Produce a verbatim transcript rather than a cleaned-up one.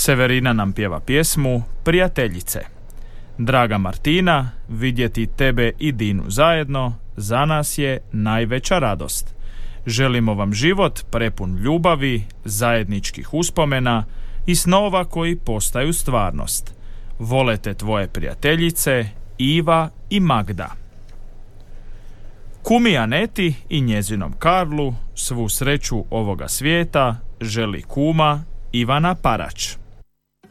Severina nam pjeva pjesmu Prijateljice. Draga Martina, vidjeti tebe i Dinu zajedno za nas je najveća radost. Želimo vam život prepun ljubavi, zajedničkih uspomena i snova koji postaju stvarnost. Vole te tvoje prijateljice Iva i Magda. Kumi Aneti i njezinom Karlu svu sreću ovoga svijeta želi kuma Ivana Parač.